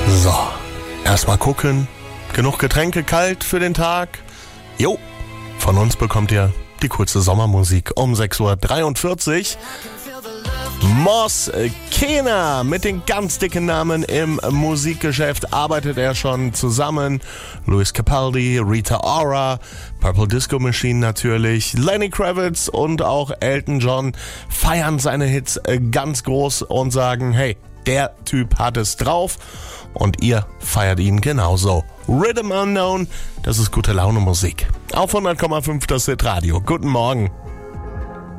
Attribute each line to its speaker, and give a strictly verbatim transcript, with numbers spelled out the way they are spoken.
Speaker 1: So, erstmal gucken. Genug Getränke kalt für den Tag? Jo, von uns bekommt ihr die kurze Sommermusik um sechs Uhr dreiundvierzig. Mos Kena mit den ganz dicken Namen im Musikgeschäft arbeitet er schon zusammen. Luis Capaldi, Rita Ora, Purple Disco Machine natürlich, Lenny Kravitz und auch Elton John feiern seine Hits ganz groß und sagen, hey, der Typ hat es drauf und ihr feiert ihn genauso. Rhythm Unknown, das ist gute Laune Musik. Auf hundert Komma fünf das Hit Radio. Guten Morgen.